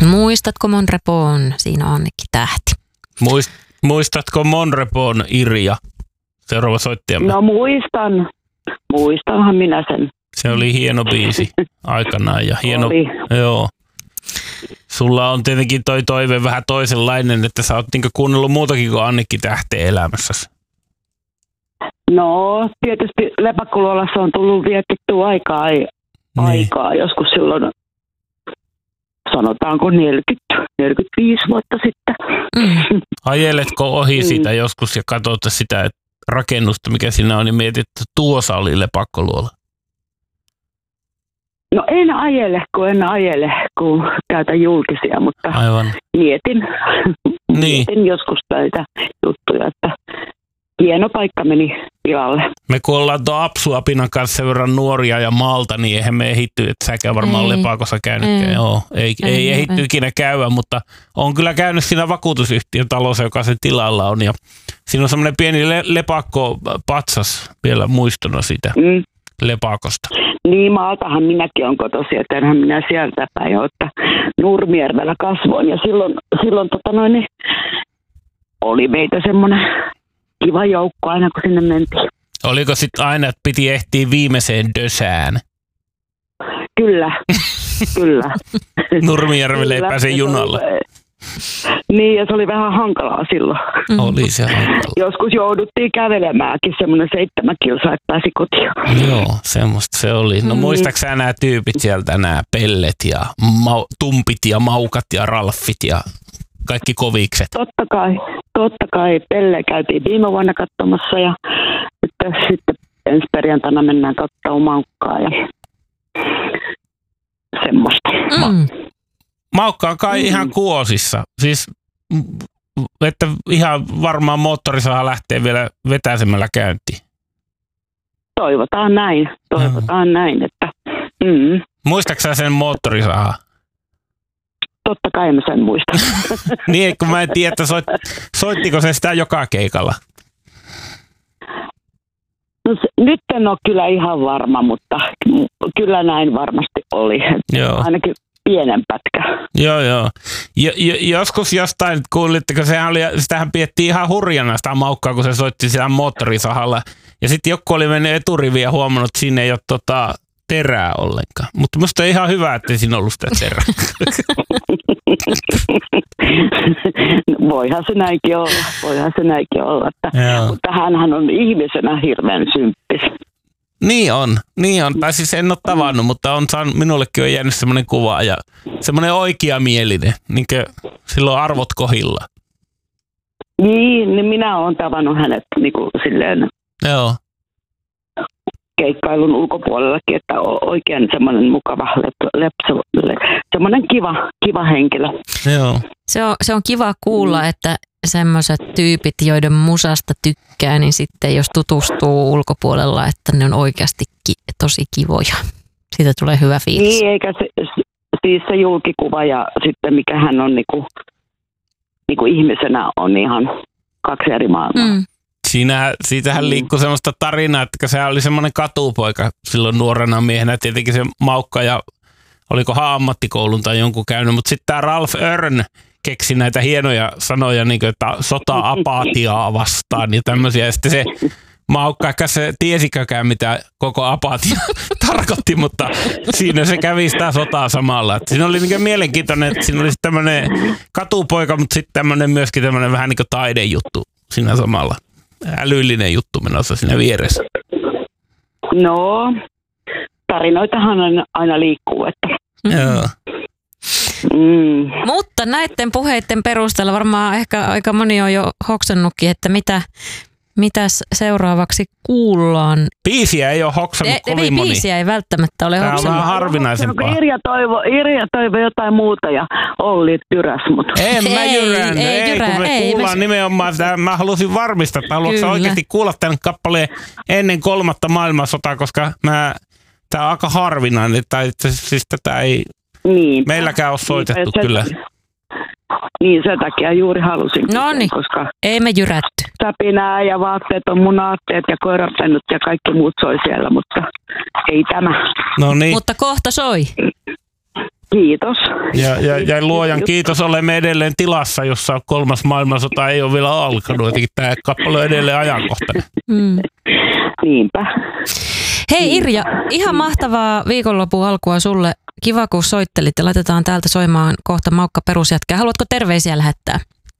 Muistatko Monrepoon? Siinä on Annikki Tähti. Muistatko Monrepoon Irja? Seuraava soittajamme. No muistanhan minä sen. Se oli hieno biisi aikanaan ja hieno. Joo. Sulla on tietenkin toi toive vähän toisenlainen, että sä oot niinku kuunnellut muutakin kuin Annikki Tähteen elämässäsi. No, tietysti Lepakkoluolassa on tullut vietettyä aikaa joskus silloin, sanotaanko 45 vuotta sitten. Ajeletko ohi sitä joskus ja katsot sitä rakennusta, mikä siinä on, niin mietit, että tuossa oli Lepakkoluola? No en ajele, kun käytän julkisia, mutta aivan. Mietin joskus näitä juttuja, että hieno paikka meni pilalle. Me kun ollaan tuon Apsuapinan kanssa sen verran nuoria ja maalta, niin eihän me ehitty, että säkään varmaan Lepakossa käynytkään. Joo, ei ehitty ikinä käydä, mutta on kyllä käynyt siinä vakuutusyhtiön talossa, joka sen tilalla on. Ja siinä on semmoinen pieni lepakko-patsas vielä muistona siitä Lepakosta. Niin, maaltahan minäkin olen kotoisin, että enhän minä sieltä päin ole, että Nurmijärvellä kasvoin. Ja silloin oli meitä semmoinen kiva joukko aina, kun sinne mentiin. Oliko sitten aina, että piti ehtiä viimeiseen dösään? Kyllä. Nurmijärvelle ei pääse junalla. Niin, ja se oli vähän hankalaa silloin. Oli se hankalaa. Joskus jouduttiin kävelemäänkin semmoinen 7 kilsaa, että pääsi kotiin. Joo, semmoista se oli. No muistaaksä nämä tyypit sieltä, nämä Pellet ja Tumpit ja Maukat ja Ralfit ja kaikki kovikset? Totta kai. Pelle käytiin viime vuonna katsomassa ja sitten ensi perjantaina mennään katsomaan Maukkaa ja semmoista. Maukka on kai ihan kuosissa. Siis, että ihan varmaan moottorisaha lähtee vielä vetäisemällä käyntiin. Toivotaan näin, että Muistaaksä sen moottorisaha? Totta kai mä sen muistan. Niin, kun mä en tiedä, että soittiko se sitä joka keikalla? No, nyt en ole kyllä ihan varma, mutta kyllä näin varmasti oli. Ainakin pienen pätkä. Joo. Joskus jostain kuulitteko, sitähän piettiin ihan hurjana sitä Maukkaa, kun se soitti siellä moottorisahalla. Ja sitten joku oli mennyt eturiviin ja huomannut, että siinä ei ole terää ollenkaan. Mutta musta on ihan hyvä, että siinä ollut sitä terää. Voihan se näinkin olla. Mutta hänhän on ihmisenä hirveän symppis. Niin on. Tai siis en ole tavannut, mutta minullekin on jäänyt semmoinen kuva ja semmoinen oikeamielinen, niin kuin silloin arvot kohilla. Niin minä olen tavannut hänet niin kuin silleen keikkailun ulkopuolellakin, että on oikein semmoinen mukava, semmoinen kiva henkilö. Joo. Se on kiva kuulla, että semmoiset tyypit, joiden musasta tykkää, niin sitten jos tutustuu ulkopuolella, että ne on oikeasti tosi kivoja. Siitä tulee hyvä fiilis. Niin, eikä siis se julkikuva ja sitten mikä hän on niinku ihmisenä on ihan 2 eri maailmaa. Siitähän liikkuu semmoista tarinaa, että se oli semmoinen katupoika silloin nuorena miehenä. Tietenkin se Maukka ja olikohan ammattikoulun tai jonkun käynyt, mutta sitten tämä Ralf Örn keksi näitä hienoja sanoja, niin kuin, että sota-apatiaa vastaan ja tämmöisiä. Ja sitten se Maukka ehkä se tiesikökään, mitä koko apatia tarkoitti, mutta siinä se kävi sitä sotaa samalla. Että siinä oli niin mielenkiintoinen, että siinä oli tämmöinen katupoika, mutta sitten tämmöinen myöskin tämmöinen vähän niin kuin taidejuttu siinä samalla. Älyllinen juttu menossa siinä vieressä. No, tarinoitahan aina liikkuu, että. Joo. Mutta näiden puheiden perusteella varmaan ehkä aika moni on jo hoksannutkin, että mitä seuraavaksi kuullaan. Biisiä ei ole hoksannut kovin moni. Biisiä ei välttämättä ole hoksannut. Tämä on vähän harvinaisempaa. Irja toivo jotain muuta ja Olli tyräs mut. En mä jyrännyt. Kun me kuullaan nimenomaan sitä, mä halusin varmistaa, että haluatko oikeasti kuulla tämän kappaleen ennen 3. maailmansotaa, koska tää on aika harvinainen, tai siis tätä ei meilläkään ole soitettu kyllä. Niin, sen takia juuri halusin. Noniin, koska ei me jyrätty. Säpinää ja vaatteet on mun aatteet ja koiranpennut ja kaikki muut soi siellä, mutta ei tämä. No niin. Mutta kohta soi. Kiitos. Ja luojan kiitos, olemme edelleen tilassa, jossa 3. maailmansota ei ole vielä alkanut. Jotenkin tämä kappale on edelleen ajankohtainen. Niinpä. Hei Irja, ihan mahtavaa viikonlopun alkua sulle. Kiva, kun soittelit ja laitetaan täältä soimaan kohta Maukka perusjätkää. Haluatko terveisiä lähettää?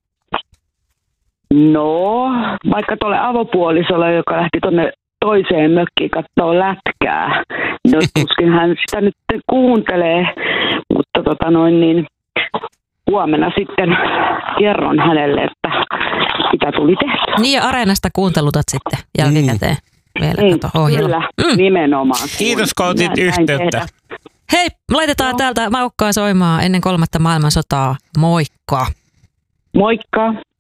No, vaikka tuolle avopuolisolle, joka lähti tuonne toiseen mökkiin kattoo lätkää. No tuskin hän sitä nyt kuuntelee, mutta huomenna sitten kerron hänelle, että mitä tuli tehty. Niin ja Areenasta kuuntelutat sitten jälkikäteen vielä ohjelma. Kyllä, nimenomaan. Kiitos, kun otit yhteyttä. Hei, laitetaan täältä Maukkaa soimaan ennen 3. maailmansotaa. Moikka! Moikka!